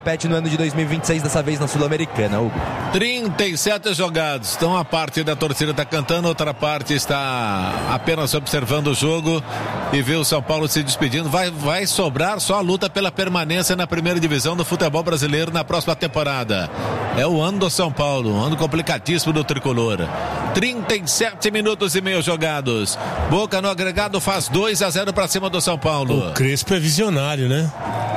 repete no ano de 2026, dessa vez na Sul-Americana, Hugo. 37 jogados. Então a parte da torcida está cantando, outra parte está apenas observando o jogo e vê o São Paulo se despedindo. Vai sobrar só a luta pela permanência na primeira divisão do futebol brasileiro na próxima temporada. É o ano do São Paulo, um ano complicadíssimo do tricolor. 37 minutos e meio jogados. Boca no agregado faz 2-0 para cima do São Paulo. O Crespo é visionário, né?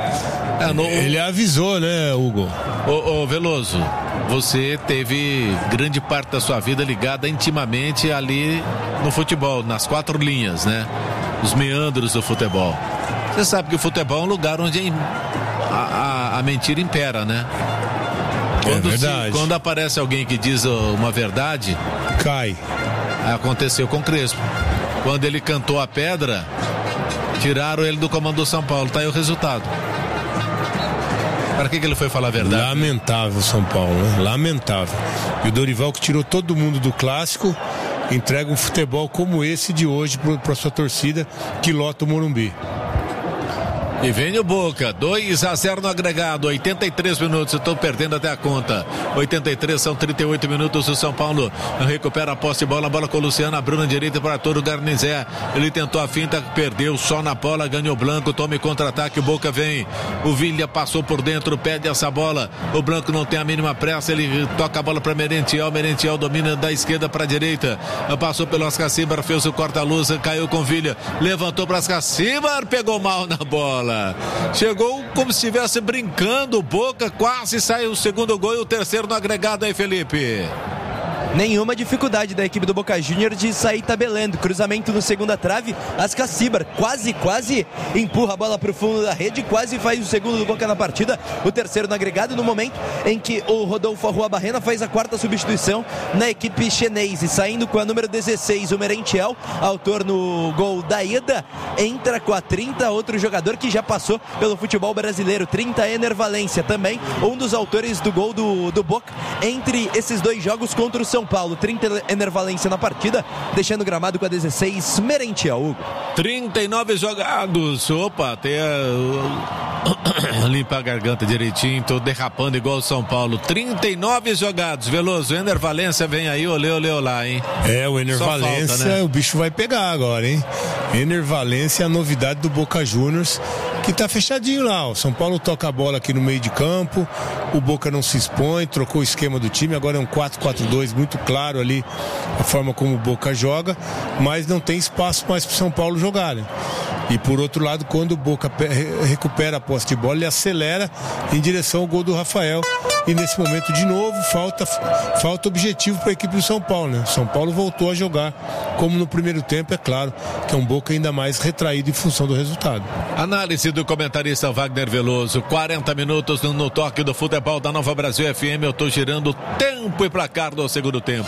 Ele avisou, né, Hugo? Ô Veloso, você teve grande parte da sua vida ligada intimamente ali no futebol, nas 4 linhas, né? Os meandros do futebol. Você sabe que o futebol é um lugar onde a mentira impera, né? Quando aparece alguém que diz uma verdade, cai. Aconteceu com o Crespo. Quando ele cantou a pedra, tiraram ele do comando do São Paulo. Tá aí o resultado. Para que ele foi falar a verdade? Lamentável São Paulo, né? Lamentável. E o Dorival, que tirou todo mundo do clássico, entrega um futebol como esse de hoje para sua torcida que lota o Morumbi. E vem o Boca, 2-0 no agregado, 83 minutos, eu estou perdendo até a conta. 83 são 38 minutos, o São Paulo recupera a posse de bola, a bola com o Luciano, abriu na direita para Arturo Garnizé. Ele tentou a finta, perdeu só na bola, ganhou o Blanco, tome contra-ataque, o Boca vem. O Villa passou por dentro, pede essa bola. O Blanco não tem a mínima pressa, ele toca a bola para Merentiel. Merentiel domina da esquerda para a direita. Passou pelo Oscar Cibar, fez o corta-luz, caiu com o Villa, levantou para Oscar Cibar, pegou mal na bola. Chegou como se estivesse brincando. Boca quase saiu o segundo gol e o terceiro no agregado aí, Felipe. Nenhuma dificuldade da equipe do Boca Juniors de sair tabelando. Cruzamento no segunda trave. Ascar Cibar quase empurra a bola para o fundo da rede. Quase faz o segundo do Boca na partida. O terceiro no agregado, no momento em que o Rodolfo Arrua Barrena faz a 4ª substituição na equipe chinesa. Saindo com a número 16, o Merentiel, autor no gol da ida. Entra com a 30, outro jogador que já passou pelo futebol brasileiro. 30, Ener Valencia, também um dos autores do gol do Boca entre esses dois jogos contra o São Paulo. 30, Ener Valencia na partida, deixando o gramado com a 16, Merentiel, Hugo. 39 jogados. Opa, até limpar a garganta direitinho, tô derrapando igual o São Paulo. 39 jogados, Veloso. Ener Valencia vem aí, olê lá, hein? O Ener Valencia, falta, né? O bicho vai pegar agora, hein? Ener Valencia, a novidade do Boca Juniors, que tá fechadinho lá. O São Paulo toca a bola aqui no meio de campo, o Boca não se expõe, trocou o esquema do time, agora é um 4-4-2, muito claro ali a forma como o Boca joga, mas não tem espaço mais pro São Paulo jogar, né? E por outro lado, quando o Boca recupera a posse de bola, ele acelera em direção ao gol do Rafael. E nesse momento, de novo, falta objetivo para a equipe do São Paulo, né? São Paulo voltou a jogar como no primeiro tempo, é claro, que é um Boca ainda mais retraído em função do resultado. Análise do comentarista Wagner Veloso. 40 minutos no toque do futebol da Nova Brasil FM. Eu tô girando tempo e placar do segundo tempo.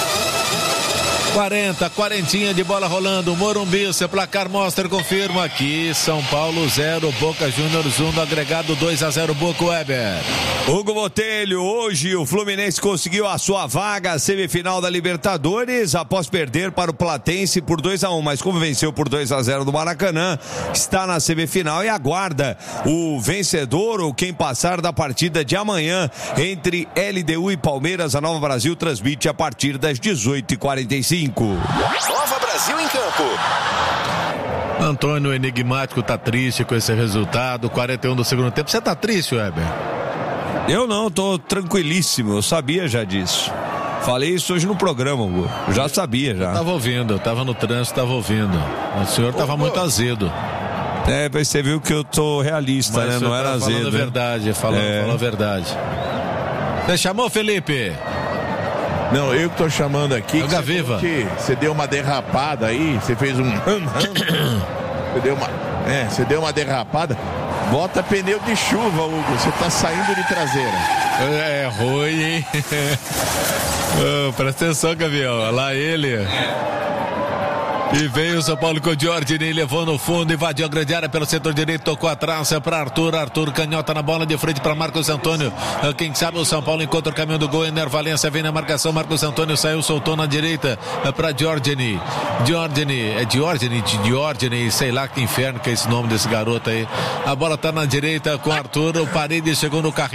40 de bola rolando, Morumbi, seu placar mostra, confirma aqui, São Paulo 0, Boca Juniors 1, no agregado 2-0, Boca. Weber. Hugo Botelho, hoje o Fluminense conseguiu a sua vaga à semifinal da Libertadores, após perder para o Platense por 2-1, mas como venceu por 2-0 do Maracanã, está na semifinal e aguarda o vencedor ou quem passar da partida de amanhã entre LDU e Palmeiras. A Nova Brasil transmite a partir das 18h45. Nova Brasil em campo. Antônio enigmático tá triste com esse resultado. 41 do segundo tempo. Você tá triste, Weber? Eu não, tô tranquilíssimo. Eu sabia já disso. Falei isso hoje no programa, Hugo. Já sabia já. Eu tava ouvindo, eu tava no trânsito, tava ouvindo. O senhor tava muito azedo. Mas você viu que eu tô realista, mas né? Não era azedo. Falando a verdade, falou a verdade. Você chamou, Felipe? Não, eu que tô chamando aqui. Gaviva. Você deu uma derrapada aí, você fez um. Você deu uma derrapada. Bota pneu de chuva, Hugo. Você tá saindo de traseira. É ruim, hein? Presta atenção, Gavião. Olha lá ele. E veio o São Paulo com o Giorgini, levou no fundo, invadiu a grande área pelo setor direito, tocou atrás para Arthur canhota na bola de frente para Marcos Antônio. Quem sabe o São Paulo encontra o caminho do gol. Ener Valencia vem na marcação, Marcos Antônio saiu, soltou na direita para Giorgini, sei lá que inferno que é esse nome desse garoto aí. A bola tá na direita com Arthur, o Paredes chegou no carrinho.